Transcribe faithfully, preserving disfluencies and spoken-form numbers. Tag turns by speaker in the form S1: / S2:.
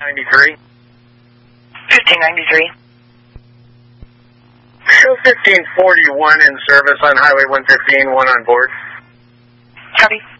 S1: ninety-three.
S2: fifteen ninety-three.
S1: Show fifteen forty-one in service on Highway one fifteen, one on board.
S2: Copy.